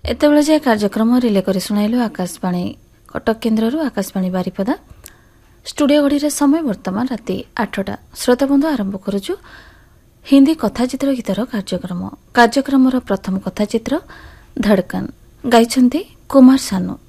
ଏତେବେଳେ ଯାଏ କାର୍ଯ୍ୟକ୍ରମ ରିଲେ କରି ଶୁଣାଇଲୁ ଆକାଶବାଣୀ କଟକ କେନ୍ଦ୍ରରୁ ଆକାଶବାଣୀ ବାରିପଦା। ଷ୍ଟୁଡିଓ ଘଡ଼ିରେ ସମୟ ବର୍ତ୍ତମାନ ରାତି 8ଟା। ଶ୍ରୋତାବନ୍ଧୁ ଆରମ୍ଭ କରୁଛୁ ହିନ୍ଦୀ କଥାଚିତ୍ର ଗୀତର କାର୍ଯ୍ୟକ୍ରମର ପ୍ରଥମ କଥାଚିତ୍ର ଧଡ଼କନ। ଗାଇଛନ୍ତି କୁମାର ସାନୁ।